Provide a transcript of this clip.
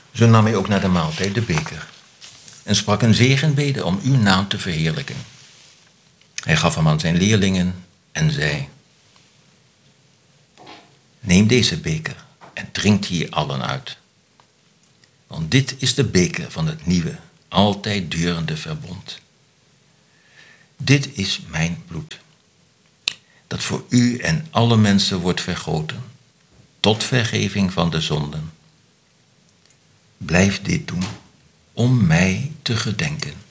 Zo nam hij ook na de maaltijd de beker en sprak een zegenbede om uw naam te verheerlijken. Hij gaf hem aan zijn leerlingen en zei: neem deze beker en drinkt hier allen uit. Want dit is de beker van het nieuwe, altijd durende verbond. Dit is mijn bloed, dat voor u en alle mensen wordt vergoten, tot vergeving van de zonden. Blijf dit doen om mij te gedenken.